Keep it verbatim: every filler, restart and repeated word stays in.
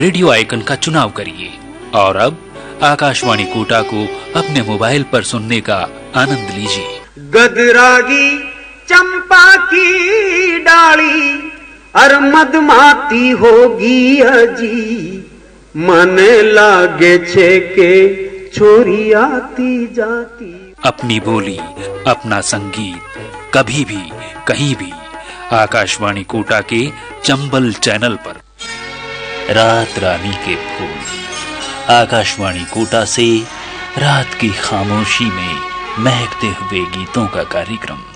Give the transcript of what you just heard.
Radio icon का चुनाव करिए और अब आकाशवाणी कोटा को अपने मोबाइल पर सुनने का आनंद लीजिए। गदरागी चंपा की डाली अर मदमाती होगी अजी, मन लागे छे के छोरी आती जाती। अपनी बोली, अपना संगीत, कभी भी कहीं भी आकाशवाणी कोटा के चंबल चैनल पर। रात रानी के फूल, आकाशवाणी कोटा से रात की खामोशी में महकते हुए गीतों का कार्यक्रम।